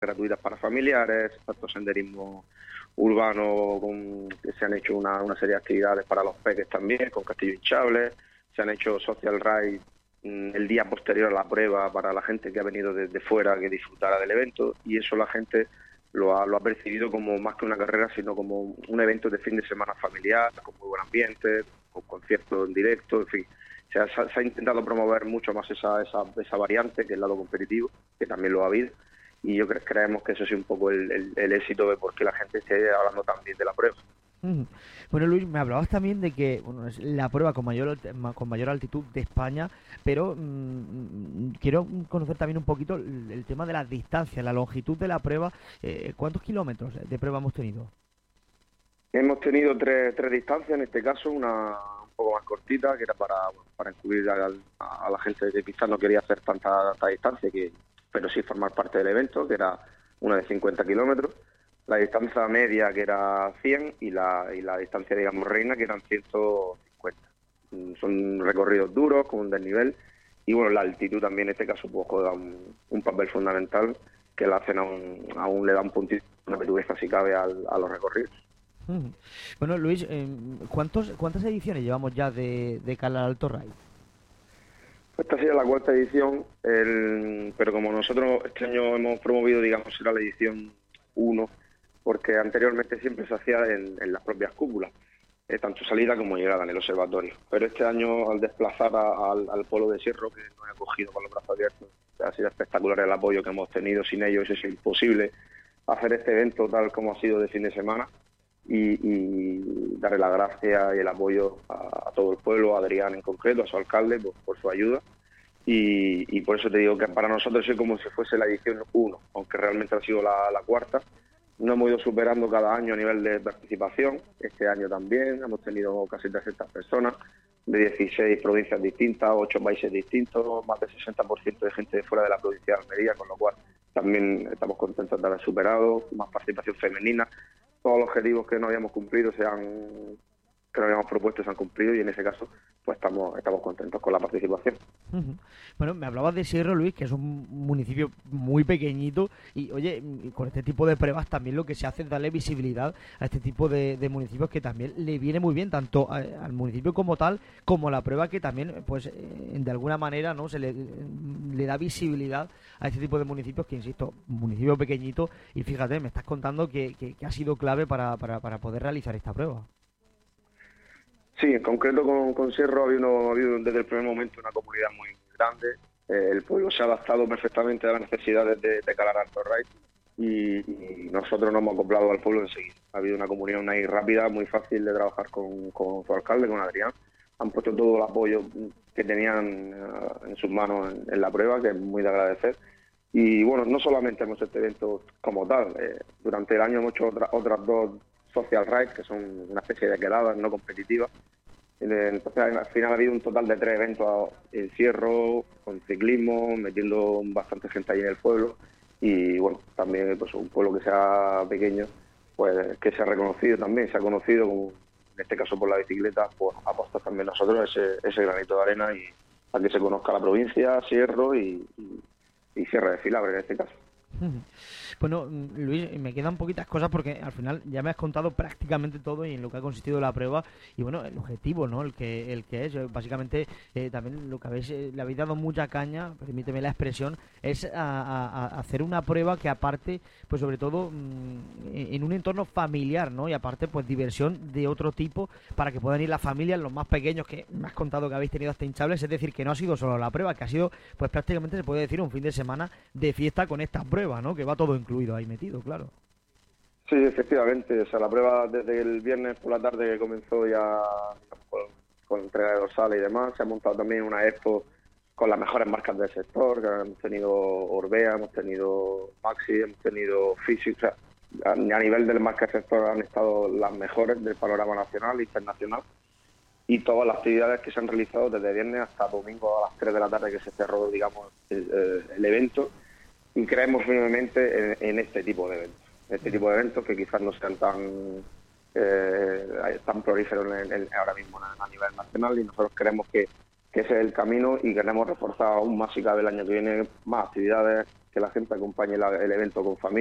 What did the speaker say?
gratuitas para familiares, tanto senderismo urbano, que se han hecho una serie de actividades para los peques también, con castillo hinchable, se han hecho social ride el día posterior a la prueba para la gente que ha venido desde fuera que disfrutara del evento, y eso la gente lo ha percibido como más que una carrera, sino como un evento de fin de semana familiar, con muy buen ambiente, con conciertos en directo, en fin. Se ha intentado promover mucho más esa variante, que es el lado competitivo, que también lo ha habido, y creemos que eso es un poco el éxito de por qué la gente esté hablando también de la prueba. Ujú. Bueno, Luis, me hablabas también de que bueno, es la prueba con mayor altitud de España, pero quiero conocer también un poquito el tema de las distancias, la longitud de la prueba. ¿Cuántos kilómetros de prueba hemos tenido? Hemos tenido tres distancias, en este caso una un poco más cortita, que era para incluir a la gente que quizás no quería hacer tanta distancia, pero sí formar parte del evento, que era una de 50 kilómetros, la distancia media, que era 100, y la distancia, digamos, reina, que eran 150. Son recorridos duros, con un desnivel, y bueno, la altitud también en este caso pues juega un papel fundamental, que la hacen aún le da un puntito, una petugueza si cabe a los recorridos. Ujú. Bueno, Luis, ¿cuántas ediciones llevamos ya de Cala Alto Ride? Esta sería la cuarta edición, pero como nosotros este año hemos promovido, digamos, era la edición uno, porque anteriormente siempre se hacía en las propias cúpulas, tanto salida como llegada en el observatorio. Pero este año, al desplazar al polo de Sierro, que nos ha acogido con los brazos abiertos, ha sido espectacular el apoyo que hemos tenido. Sin ellos es imposible hacer este evento tal como ha sido de fin de semana, y darle las gracias y el apoyo a todo el pueblo, a Adrián en concreto, a su alcalde, por su ayuda. Y por eso te digo que para nosotros es como si fuese la edición uno, aunque realmente ha sido la cuarta. Nos hemos ido superando cada año a nivel de participación. Este año también hemos tenido casi 300 personas de 16 provincias distintas, 8 países distintos, más del 60% de gente de fuera de la provincia de Almería, con lo cual también estamos contentos de haber superado, más participación femenina. Todos los objetivos que no habíamos cumplido que nos habíamos propuesto se han cumplido, y en ese caso pues estamos contentos con la participación. Ujú. Bueno, me hablabas de Sierra, Luis, que es un municipio muy pequeñito y, oye, con este tipo de pruebas también lo que se hace es darle visibilidad a este tipo de municipios, que también le viene muy bien tanto al municipio como tal, como a la prueba, que también, pues, de alguna manera, ¿no? Le da visibilidad a este tipo de municipios, que, insisto, un municipio pequeñito, y fíjate, me estás contando que ha sido clave para poder realizar esta prueba. Sí, en concreto con Sierra ha habido desde el primer momento una comunidad muy grande. El pueblo se ha adaptado perfectamente a las necesidades de Calar Alto Raid, y nosotros nos hemos acoplado al pueblo enseguida. Ha habido una comunión ahí rápida, muy fácil de trabajar con su alcalde, con Adrián. Han puesto todo el apoyo que tenían en sus manos en la prueba, que es muy de agradecer. Y bueno, no solamente hemos hecho este evento como tal, durante el año hemos hecho otras dos social rides, que son una especie de quedadas no competitivas. Entonces, al final ha habido un total de 3 eventos en Cierro, con ciclismo, metiendo bastante gente ahí en el pueblo. Y bueno, también pues un pueblo que sea pequeño, pues que se ha reconocido también, se ha conocido, como en este caso por la bicicleta, pues apostar también nosotros ese granito de arena, y a que se conozca la provincia, Cierro y Sierra de Filabre en este caso. Ujú. Bueno, Luis, me quedan poquitas cosas porque al final ya me has contado prácticamente todo y en lo que ha consistido la prueba y bueno, el objetivo, ¿no? El que es, básicamente también lo que le habéis dado mucha caña, permíteme la expresión, es a hacer una prueba que aparte, pues sobre todo en un entorno familiar, ¿no? Y aparte, pues diversión de otro tipo para que puedan ir las familias, los más pequeños, que me has contado que habéis tenido hasta hinchables, es decir, que no ha sido solo la prueba, que ha sido, pues prácticamente se puede decir un fin de semana de fiesta con esta prueba, ¿no? Que va todo incluido ahí metido, claro. Sí, efectivamente. O sea, la prueba desde el viernes por la tarde, que comenzó ya con entrega de dorsales y demás, se ha montado también una expo con las mejores marcas del sector, que hemos tenido Orbea, hemos tenido Maxi, hemos tenido Fisi. O sea, a nivel del marca del sector han estado las mejores del panorama nacional e internacional, y todas las actividades que se han realizado desde viernes hasta domingo a las 3 de la tarde, que se cerró, digamos, el evento. Y creemos firmemente en este tipo de eventos. Este tipo de eventos que quizás no sean tan prolíferos ahora mismo a nivel nacional, y nosotros creemos que ese es el camino, y queremos reforzar aún más, si cabe, el año que viene, más actividades, que la gente acompañe el evento con familia.